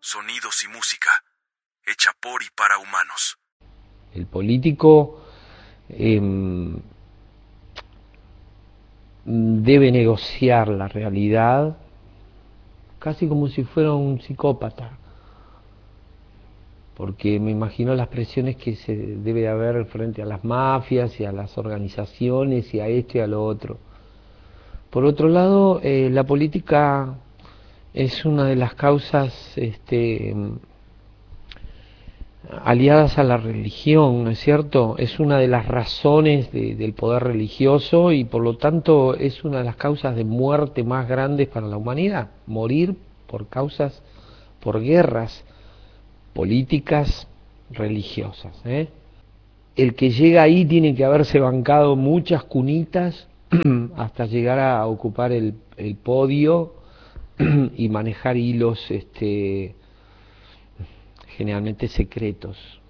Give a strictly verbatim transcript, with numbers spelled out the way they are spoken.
sonidos y música, hecha por y para humanos. El político eh, debe negociar la realidad casi como si fuera un psicópata, porque me imagino las presiones que se debe haber frente a las mafias y a las organizaciones y a esto y a lo otro. Por otro lado, eh, la política es una de las causas este, aliadas a la religión, ¿no es cierto? Es una de las razones de, del poder religioso y por lo tanto es una de las causas de muerte más grandes para la humanidad. Morir por causas, por guerras políticas religiosas, ¿eh? El que llega ahí tiene que haberse bancado muchas cunitas hasta llegar a ocupar el, el podio y manejar hilos este, generalmente secretos.